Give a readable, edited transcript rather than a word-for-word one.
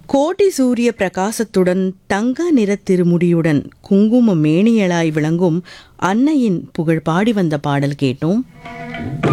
கோடி சூரிய பிரகாசத்துடன் தங்க நிற திருமுடியுடன் குங்கும மேனியளாய் விளங்கும் அன்னையின் புகழ் பாடி வந்த பாடல் கேட்டோம்.